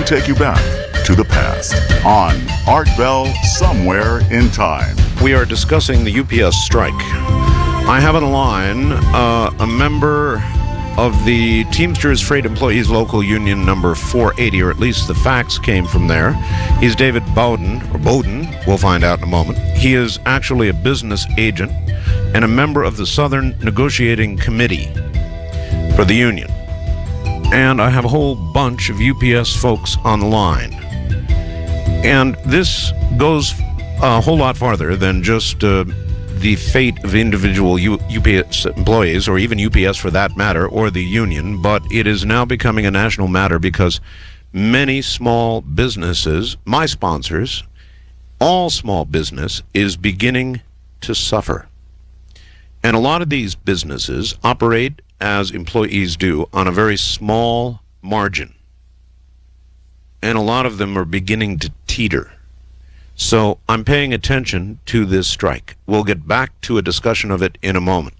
take you back to the past on Art Bell Somewhere in Time. We are discussing the UPS strike. I have on the line a member of the Teamsters Freight Employees Local Union number 480, or at least the facts came from there. He's David Bowden, we'll find out in a moment. He is actually a business agent and a member of the Southern Negotiating Committee for the union. And I have a whole bunch of UPS folks on the line. And this goes a whole lot farther than just the fate of individual UPS employees, or even UPS for that matter, or the union, but it is now becoming a national matter because many small businesses, my sponsors, all small business is beginning to suffer. And a lot of these businesses operate, as employees do, on a very small margin. And a lot of them are beginning to teeter. So I'm paying attention to this strike. We'll get back to a discussion of it in a moment.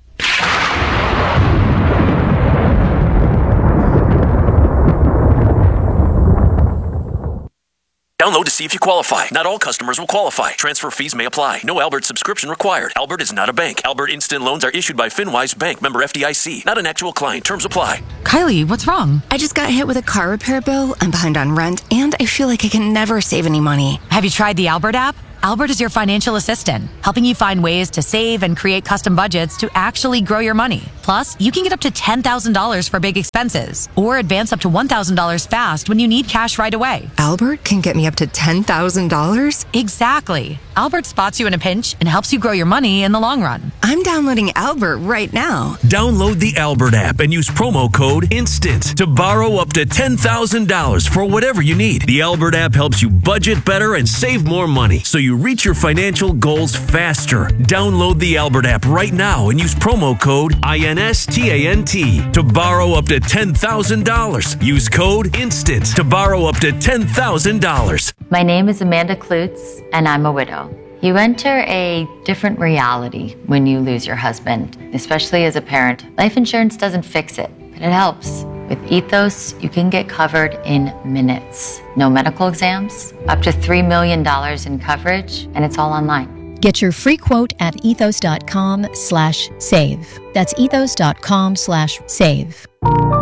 Download to see if you qualify. Not all customers will qualify. Transfer fees may apply. No Albert subscription required. Albert is not a bank. Albert Instant Loans are issued by FinWise Bank, member FDIC. Not an actual client. Terms apply. Kylie, what's wrong? I just got hit with a car repair bill. I'm behind on rent, and I feel like I can never save any money. Have you tried the Albert app? Albert is your financial assistant, helping you find ways to save and create custom budgets to actually grow your money. Plus, you can get up to $10,000 for big expenses, or advance up to $1,000 fast when you need cash right away. Albert can get me up to $10,000? Exactly. Albert spots you in a pinch and helps you grow your money in the long run. I'm downloading Albert right now. Download the Albert app and use promo code INSTANT to borrow up to $10,000 for whatever you need. The Albert app helps you budget better and save more money, so you reach your financial goals faster. Download the Albert app right now and use promo code INSTANT to borrow up to $10,000. Use code INSTANT to borrow up to $10,000. My name is Amanda Klutz, and I'm a widow. You enter a different reality when you lose your husband, especially as a parent. Life insurance doesn't fix it, but it helps. With Ethos, you can get covered in minutes. No medical exams, up to $3 million in coverage, and it's all online. Get your free quote at ethos.com/save. That's ethos.com/save.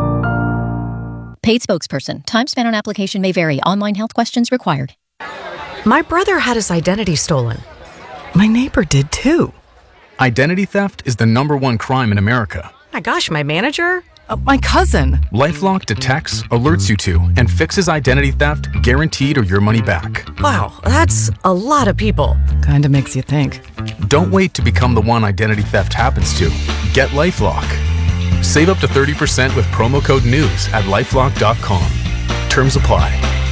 Paid spokesperson. Time spent on application may vary. Online health questions required. My brother had his identity stolen. My neighbor did too. Identity theft is the #1 crime in America. My gosh, my manager? My cousin. LifeLock detects, alerts you to, and fixes identity theft, guaranteed or your money back. Wow, that's a lot of people. Kinda makes you think. Don't wait to become the one identity theft happens to. Get LifeLock. Save up to 30% with promo code NEWS at lifelock.com. Terms apply.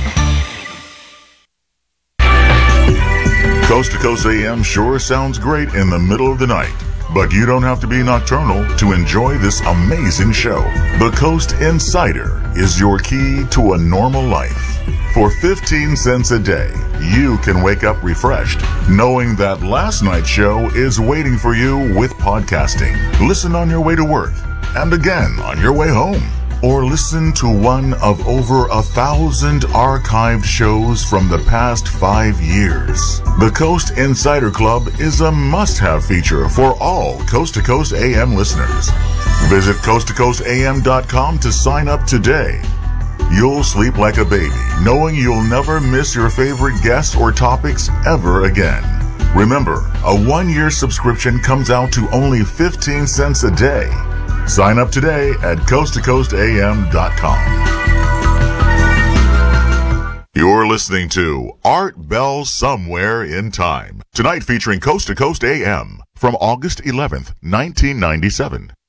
Coast to Coast AM sure sounds great in the middle of the night. But you don't have to be nocturnal to enjoy this amazing show. The Coast Insider is your key to a normal life. For 15 cents a day, you can wake up refreshed, knowing that last night's show is waiting for you with podcasting. Listen on your way to work, and again on your way home. Or listen to one of over 1,000 archived shows from the past 5 years. The Coast Insider Club is a must-have feature for all Coast to Coast AM listeners. Visit coasttocoastam.com to sign up today. You'll sleep like a baby, knowing you'll never miss your favorite guests or topics ever again. Remember, a 1-year subscription comes out to only 15 cents a day. Sign up today at coasttocoastam.com. You're listening to Art Bell Somewhere in Time. Tonight featuring Coast to Coast AM from August 11th, 1997.